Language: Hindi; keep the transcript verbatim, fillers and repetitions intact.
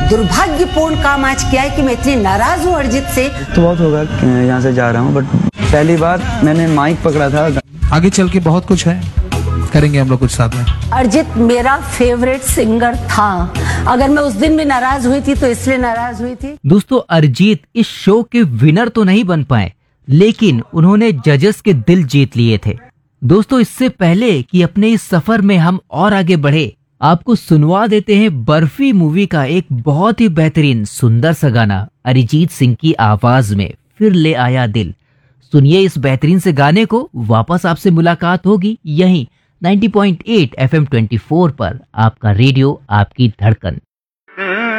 दुर्भाग्यपूर्ण काम आज किया है कि मैं इतनी नाराज हूँ अरिजीत से। तो बहुत होगा, यहाँ से जा रहा हूँ, बट पहली बार मैंने माइक पकड़ा था। आगे चल के बहुत कुछ है, करेंगे हम लोग कुछ साथ में। अरिजीत मेरा फेवरेट सिंगर था। अगर मैं उस दिन भी नाराज हुई थी तो इसलिए नाराज हुई थी। दोस्तों, अरिजीत इस शो के विनर तो नहीं बन पाए, लेकिन उन्होंने जजेस के दिल जीत लिए थे। दोस्तों, इससे पहले कि अपने इस सफर में हम और आगे बढ़े, आपको सुनवा देते हैं बर्फी मूवी का एक बहुत ही बेहतरीन सुंदर सा गाना अरिजीत सिंह की आवाज में, फिर ले आया दिल। सुनिए इस बेहतरीन से गाने को। वापस आपसे मुलाकात होगी यहीं नब्बे पॉइंट आठ एफ एम चौबीस पर। आपका रेडियो, आपकी धड़कन।